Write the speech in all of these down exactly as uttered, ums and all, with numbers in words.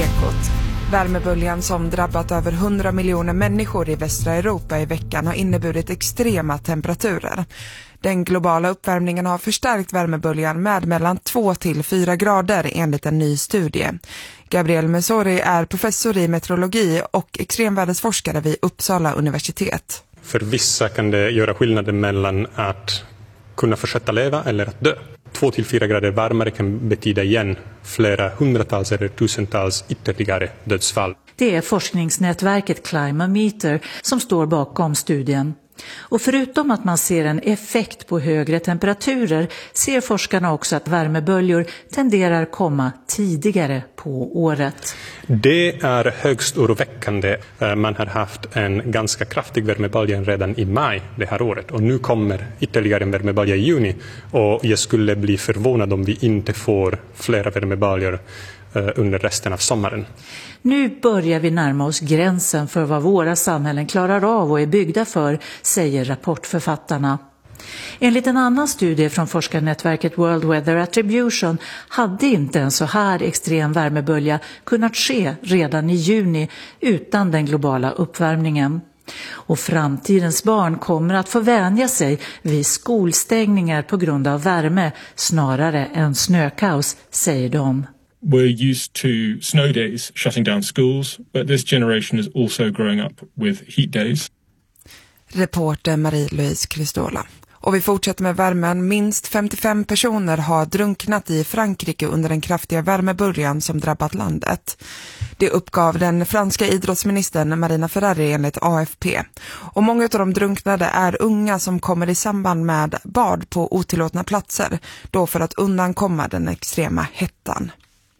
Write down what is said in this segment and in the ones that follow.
Ekot. Värmeböljan som drabbat över hundra miljoner människor i västra Europa i veckan har inneburit extrema temperaturer. Den globala uppvärmningen har förstärkt värmeböljan med mellan två till fyra grader enligt en ny studie. Gabriel Mesori är professor i meteorologi och extremvädersforskare vid Uppsala universitet. För vissa kan det göra skillnaden mellan att kunna fortsätta leva eller att dö. Två till fyra grader varmare kan betyda igen flera hundratals eller tusentals ytterligare dödsfall. Det är forskningsnätverket Climameter som står bakom studien. Och förutom att man ser en effekt på högre temperaturer ser forskarna också att värmeböljor tenderar komma tidigare på året. Det är högst oroväckande. Man har haft en ganska kraftig värmebölja redan i maj det här året och nu kommer ytterligare en värmebölja i juni och jag skulle bli förvånad om vi inte får flera värmeböljor under resten av sommaren. Nu börjar vi närma oss gränsen för vad våra samhällen klarar av och är byggda för, säger rapportförfattarna. Enligt en annan studie från forskarnätverket World Weather Attribution hade inte en så här extrem värmebölja kunnat ske redan i juni utan den globala uppvärmningen. Och framtidens barn kommer att få vänja sig vid skolstängningar på grund av värme snarare än snökaos, säger de. We're used to snow days shutting down schools, but this generation is also growing up with heat days. Reporter Marie-Louise Kristola. Och vi fortsätter med värmen. Minst femtiofem personer har drunknat i Frankrike under den kraftiga värmeböljan som drabbat landet. Det uppgav den franska idrottsministern Marina Ferrari enligt A F P. Och många av de drunknade är unga som kommer i samband med bad på otillåtna platser, då för att undankomma den extrema hettan.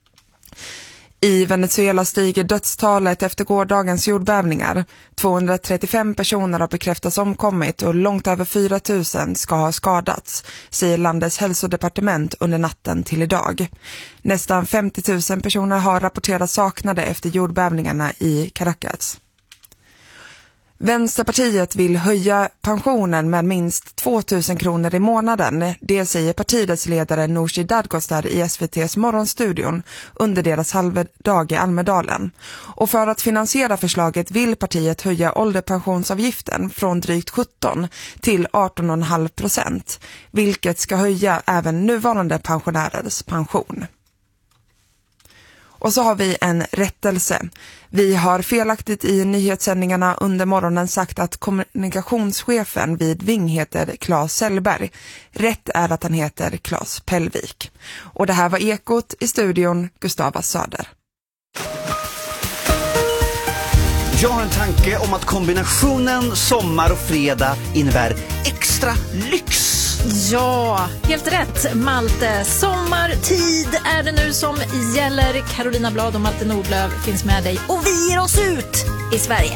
I Venezuela stiger dödstalet efter gårdagens jordbävningar. tvåhundratrettiofem personer har bekräftats omkommit och långt över fyra tusen ska ha skadats, säger landets hälsodepartement under natten till idag. Nästan femtio tusen personer har rapporterats saknade efter jordbävningarna i Caracas. Vänsterpartiet vill höja pensionen med minst två tusen kronor i månaden. Det säger partiets ledare Nooshi Dadgostar i S V T:s morgonstudion under deras halvdag i Almedalen. Och för att finansiera förslaget vill partiet höja ålderpensionsavgiften från drygt sjutton till arton komma fem procent, vilket ska höja även nuvarande pensionärers pension. Och så har vi en rättelse. Vi har felaktigt i nyhetssändningarna under morgonen sagt att kommunikationschefen vid Ving heter Claes Sellberg. Rätt är att han heter Claes Pellvik. Och det här var Ekot, i studion Gustava Söder. Jag har en tanke om att kombinationen sommar och fredag innebär extra lyx. Ja, helt rätt Malte. Sommartid är det nu som gäller. Carolina Blad och Malte Nordlöv finns med dig och vi ger oss ut i Sverige.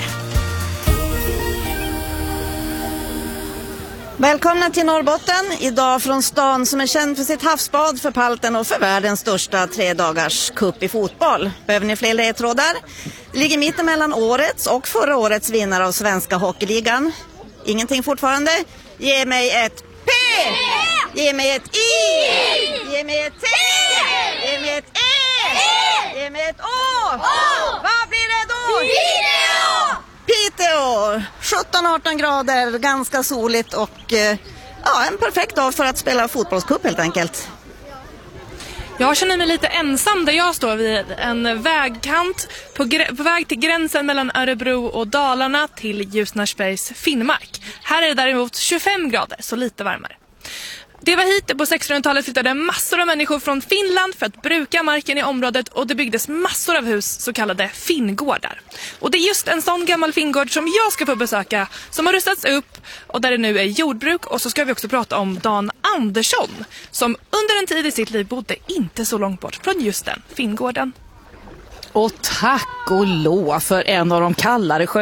Välkomna till Norrbotten, idag från stan som är känd för sitt havsbad, för palten och för världens största tre dagars cup i fotboll. Behöver ni fler ledtrådar? Det ligger mitten mellan årets och förra årets vinnare av Svenska Hockeyligan. Ingenting fortfarande? Ge mig ett P! Ge mig ett I! Ge mig ett T! Ge mig ett E! Ge mig ett Å! Vad blir det då? Piteå! Piteå! sjutton arton grader, ganska soligt och ja, en perfekt dag för att spela fotbollscup helt enkelt. Jag känner mig lite ensam där jag står vid en vägkant på, gr- på väg till gränsen mellan Örebro och Dalarna till Ljusnarsbergs Finnmark. Här är det däremot tjugofem grader, så lite varmare. Det var hit på sextonhundratalet flyttade massor av människor från Finland för att bruka marken i området och det byggdes massor av hus, så kallade finngårdar. Och det är just en sån gammal finngård som jag ska få besöka som har rustats upp och där det nu är jordbruk. Och så ska vi också prata om Dan Andersson som under en tid i sitt liv bodde inte så långt bort från just den finngården. Och tack och lov för en av de kallare sjö